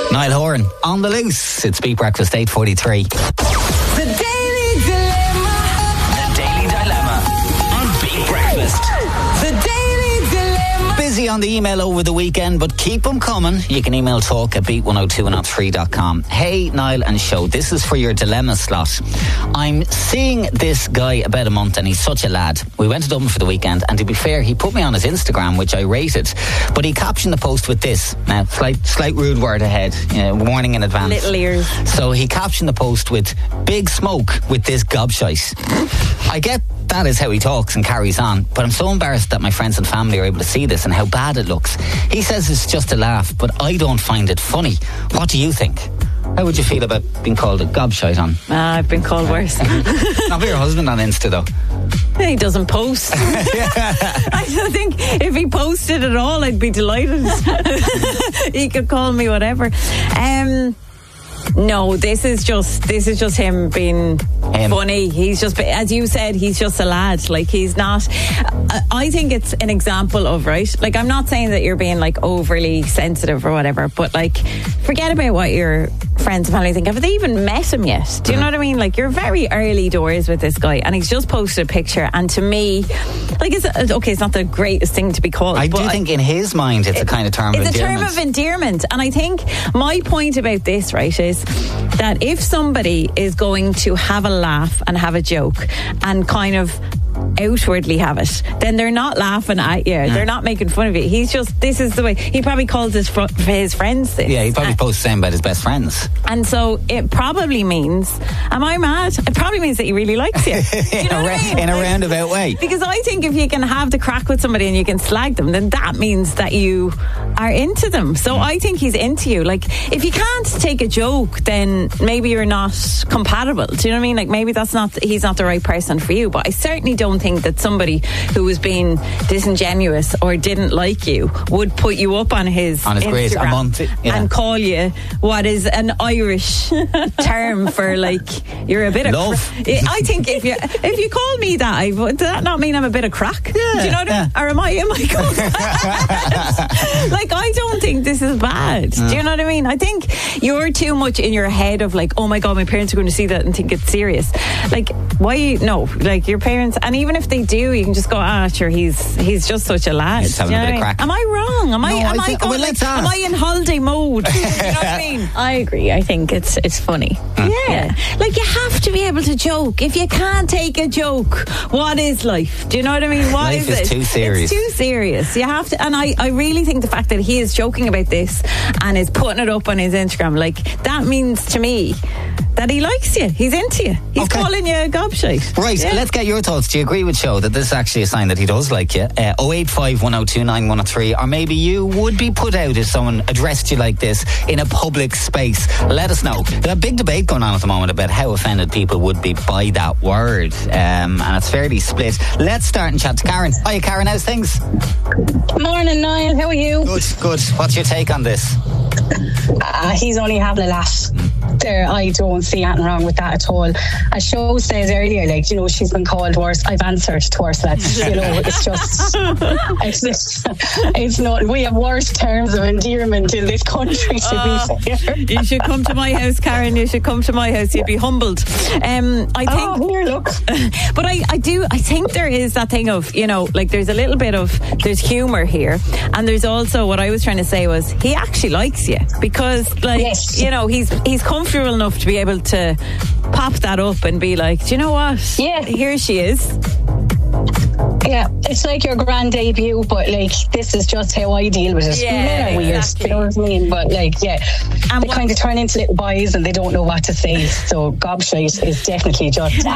Niall Horan on the loose. It's Beat Breakfast 8:43. The Daily Dilemma. The Daily Dilemma on Beat Breakfast. The Daily Dilemma. Busy on the email over the weekend, but keep them coming. You can email talk at beat102103.com. Hey, Niall and Show, this is for your dilemma slot. I'm seeing this guy about a month and he's such a lad. We went to Dublin for the weekend, and to be fair, he put me on his Instagram, which I rated, but he captioned the post with this. Now, slight rude word ahead, warning in advance. Little ears. So he captioned the post with big smoke with this gobshite. I get that is how he talks and carries on, but I'm so embarrassed that my friends and family are able to see this and how bad it looks. He says it's just a laugh, but I don't find it funny. What do you think? How would you feel about being called a gobshite on? I've been called worse. Not by your husband on Insta though. He doesn't post. I don't think if he posted at all, I'd be delighted. He could call me whatever. No, this is just him being funny. He's just, as you said, he's just a lad. Like, he's not. I think it's an example of, right? Like, I'm not saying that you're being like overly sensitive or whatever, but like, forget about what your friends and family think. Have they even met him yet? Do you know what I mean? Like, you're very early doors with this guy, and he's just posted a picture. And to me, like, it's not the greatest thing to be called. I do think in his mind it's a kind of term of endearment. It's a term of endearment. And I think my point about this, right, is that if somebody is going to have a laugh and have a joke and kind of outwardly have it, then they're not laughing at you. They're not making fun of you. He's just, this is the way. He probably calls his friends this. Yeah, he probably posts the same about his best friends. And so it probably means, am I mad? It probably means that he really likes you. In a roundabout way. Because I think if you can have the crack with somebody and you can slag them, then that means that you are into them. So I think he's into you. Like, if you can't take a joke, then maybe you're not compatible. Do you know what I mean? Like, maybe he's not the right person for you. But I certainly don't think that somebody who was being disingenuous or didn't like you would put you up on his grid a month and call you what is an Irish term for, like, you're a bit of love. I think if you call me that, does that not mean I'm a bit of crack? Yeah, do you know what I mean? Or am I cool? Like, I don't think this is bad. Do you know what I mean? I think you're too much in your head of like, oh my God, my parents are going to see that and think it's serious. Like, why? No, like, your parents, and even if they do, you can just go, sure, he's just such a lad. He's having a bit of crack. Am I wrong? Am I in holiday mode? You know what I mean? I agree. I think it's funny. Yeah. Like, you have to be able to joke. If you can't take a joke, what is life? Do you know what I mean? What life is it? Too serious. It's too serious. You have to, and I really think the fact that he is joking about this and is putting it up on his Instagram, like, that means to me that he likes you. He's into you. He's calling you a gobshite. Right, let's get your thoughts. Do you agree with Show that this is actually a sign that he does like you? 085 1029 103, or maybe you would be put out if someone addressed you like this in a public space. Let us know. There's a big debate going on at the moment about how offended people would be by that word, and it's fairly split. Let's start and chat to Karen. Hiya, Karen, how's things? Morning, Niall. How are you? Good. What's your take on this? He's only having a laugh. There, I don't see anything wrong with that at all. As Show says earlier, like, she's been called worse. I've answered to worse. That's, it's just, it's not. We have worse terms of endearment in this country. To be fair, you should come to my house, Karen. You should come to my house. You'd be humbled. I think. Here, look. But I think there is that thing of, like, there's a little bit of, there's humour here, and there's also, what I was trying to say was, he actually likes you because, like, yes. He's comfortable enough to be able to pop that up and be like, do you know what? Yeah. Here she is. Yeah, it's like your grand debut, but like, this is just how I deal with it. Yeah, weird, exactly. you know what I mean? But like, yeah, and they kind of turn into little boys and they don't know what to say. So gobshite is definitely just